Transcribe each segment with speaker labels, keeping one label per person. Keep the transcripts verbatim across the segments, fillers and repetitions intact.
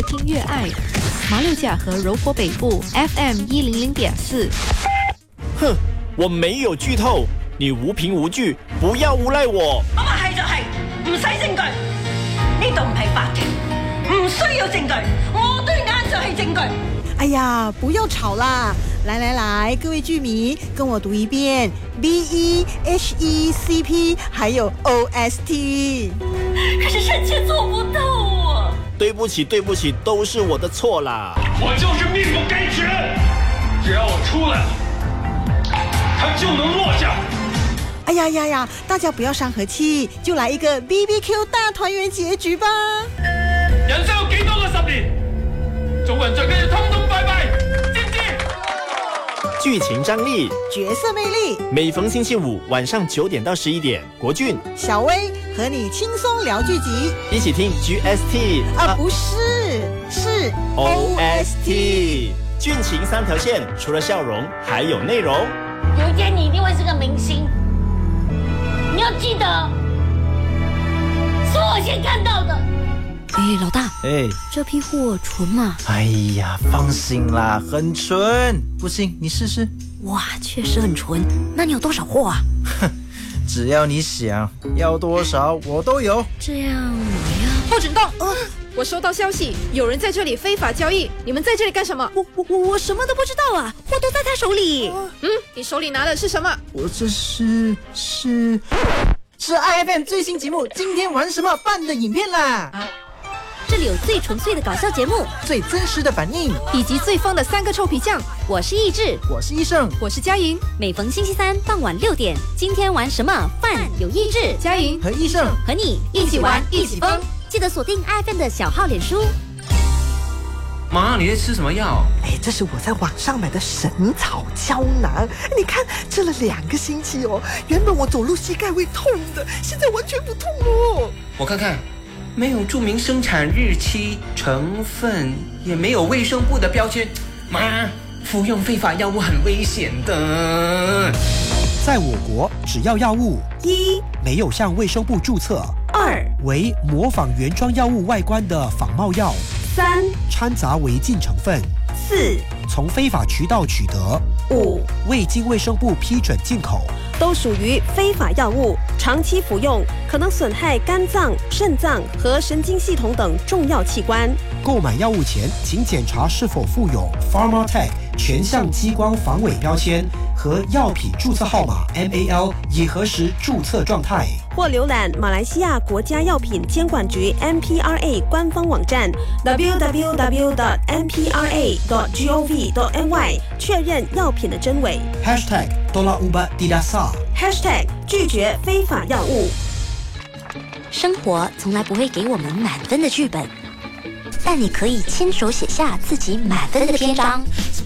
Speaker 1: 听越爱。马六甲和柔佛北部 F M 一零零點四。
Speaker 2: 哼，我沒有劇透，你無憑無據，不要誣賴我。
Speaker 3: 我話係就係，唔使證據。呢度唔係法庭，唔需要證據。我對眼就係證據。
Speaker 4: 哎呀，不要吵啦！來來來，各位劇迷，跟我讀一遍 B E H E C P， 還有 O S T。
Speaker 3: 可是臣妾做不到啊！
Speaker 2: 對不起，對不起，都是我的錯啦。
Speaker 5: 我就是命不該絕，只要我出來了，他就能落下。
Speaker 4: 哎呀呀呀，大家不要傷和氣，就來一個 B B Q 大團圓結局吧。
Speaker 5: 人生有幾多個十年？做人最緊要通通拜拜，知唔知？
Speaker 2: 劇情張力，
Speaker 4: 角色魅力，
Speaker 2: 每逢星期五晚上九點到十一點，國俊、
Speaker 4: 小薇和你輕鬆聊劇集，
Speaker 2: 一起聽 G S T
Speaker 4: 啊，不是，是
Speaker 2: O S T。劇情三條線，除了笑容，還有內容。
Speaker 3: 有一天你一定會是個明星，你要記得，是我先看到的。
Speaker 1: 哎，老大，
Speaker 2: 哎，
Speaker 1: 這批貨純嗎？
Speaker 6: 哎呀，放心啦，很純。不信你試試。
Speaker 1: 哇，確實很純。那你有多少貨啊？
Speaker 6: 哼，只要你想要多少，我都有。
Speaker 1: 這樣我要……
Speaker 7: 報警到！呃，我收到消息，有人在這裡非法交易。你們在這裡幹什麼？
Speaker 1: 我我我我什麼都不知道啊，貨都在他手裡。
Speaker 7: 嗯，你手裡拿的是什麼？
Speaker 6: 我這是是是 I F M 最新節目《今天玩什麼》辦的影片啦。啊，
Speaker 1: 這裡有最純粹的搞笑節目，
Speaker 6: 最真實的反應，
Speaker 7: 以及最瘋的三個臭皮匠。
Speaker 1: 我是義志，
Speaker 6: 我是醫生，
Speaker 7: 我是嘉瑩。
Speaker 1: 每逢星期三傍晚六點，今天玩什麼？飯有義志、
Speaker 7: 嘉瑩
Speaker 6: 和醫生
Speaker 1: 和你一起玩一起瘋。記得鎖定 I F M 的小號臉書。
Speaker 8: 媽，你在吃什麼藥？
Speaker 4: 哎，這是我在網上買的神草膠囊。你看，吃了兩個星期哦，原本我走路膝蓋會痛的，現在完全不痛哦。
Speaker 8: 我看看。沒有注明生產日期、成分，也沒有衛生部的標籤。媽，服用非法藥物很危險的。
Speaker 9: 在我國，只要藥物一沒有向衛生部註冊，
Speaker 1: 二
Speaker 9: 為模仿原裝藥物外觀的仿冒藥，
Speaker 1: 三
Speaker 9: 摻雜違禁成分，
Speaker 1: 四
Speaker 9: 從非法渠道取得，
Speaker 1: 五
Speaker 9: 未經衛生部批准進口，
Speaker 10: 都屬於非法藥物，長期服用可能損害肝臟、腎臟和神經系統等重要器官。
Speaker 9: 購買藥物前，請檢查是否附有 Pharmatech 全項激光防偽標籤和藥品註冊號碼 M A L， 以核實註冊狀態。
Speaker 10: 或瀏覽馬來西亞國家藥品監管局 M P R A 官方網站 double-u double-u double-u dot m p r a dot gov dot m y 確認藥品的真偽。
Speaker 9: Hashtag Tolak Ubat Tidak Sah
Speaker 10: Hashtag 拒絕非法藥物。
Speaker 1: 生活從來不會給我們滿分的劇本，但你可以親手寫下自己滿分的篇章，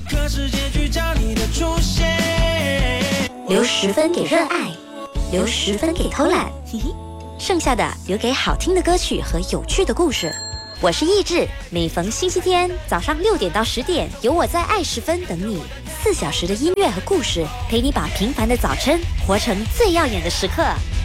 Speaker 1: 留十分給熱愛，留十分給偷懶，剩下的留給好聽的歌曲和有趣的故事。我是義志，每逢星期天早上六點到十點，有我在愛十分等你，四小時的音樂和故事，陪你把平凡的早晨活成最耀眼的時刻。